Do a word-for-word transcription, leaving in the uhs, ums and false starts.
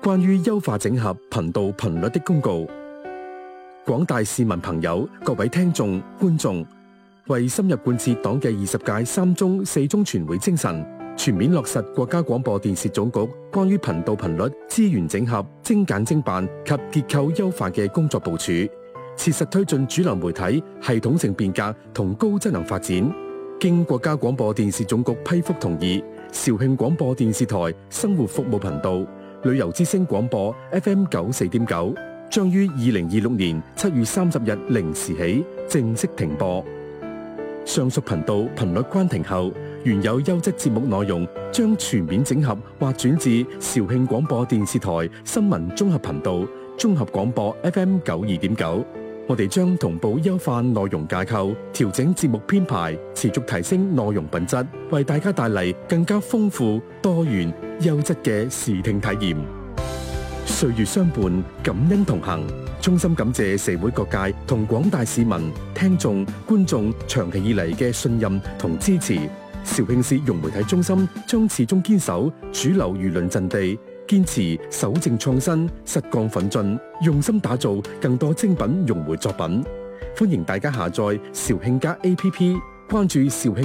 關於優化整合頻道頻率的公告。廣大市民朋友、各位聽眾、觀眾，為深入貫徹黨嘅二十屆三中四中全會精神，全面落實國家廣播電視總局關於頻道頻率資源整合、精簡精辦及結構優化嘅工作部署，切實推進主流媒體系統性變革同高質能發展。經國家廣播電視總局批覆同意，肇慶廣播電視台生活服務頻道、旅遊之聲廣播 F M 九四點九將於二零二六年七月三十日零時起正式停播。上述頻道頻率關停後，原有優質節目內容將全面整合或轉至肇慶廣播電視台新聞綜合頻道、綜合廣播 F M 九二點九。我哋將同步優化內容架構，調整節目編排，持續提升內容品質，為大家帶嚟更加豐富、多元、優質嘅視聽體驗。歲月相伴，感恩同行。衷心感謝社會各界同廣大市民、聽眾、觀眾長期以嚟嘅信任同支持。肇慶市融媒體中心將始終堅守主流輿論陣地，堅持守正創新、實幹奮進，用心打造更多精品融媒作品。歡迎大家下載肇慶家 A P P， 關注肇慶